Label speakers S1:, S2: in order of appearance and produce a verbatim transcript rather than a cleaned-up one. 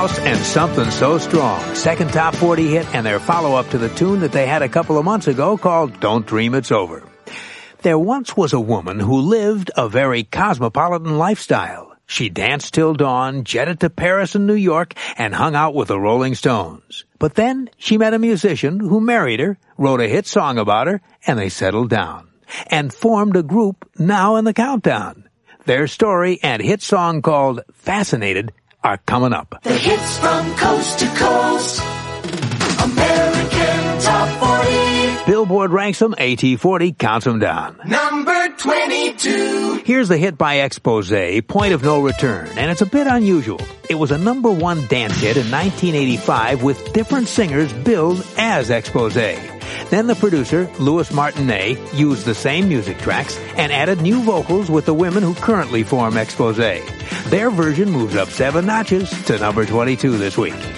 S1: House and Something So Strong, second top forty hit and their follow-up to the tune that they had a couple of months ago called Don't Dream It's Over. There once was a woman who lived a very cosmopolitan lifestyle. She danced till dawn, jetted to Paris and New York, and hung out with the Rolling Stones. But then she met a musician who married her, wrote a hit song about her, and they settled down and formed a group now in the countdown. Their story and hit song called Fascinated are coming up.
S2: The hits from coast to coast. American Top forty.
S1: Billboard ranks them, A T forty counts them down.
S2: Number twenty-two.
S1: Here's the hit by Exposé, Point of No Return, and it's a bit unusual. It was a number one dance hit in nineteen eighty-five with different singers billed as Exposé. Then the producer, Louis Martinet, used the same music tracks and added new vocals with the women who currently form Exposé. Their version moves up seven notches to number twenty-two this week.